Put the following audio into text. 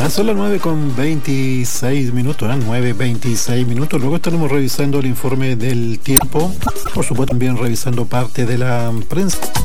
Son las 9:26, 9:26. Luego estaremos revisando el informe del tiempo, por supuesto también revisando parte de la prensa.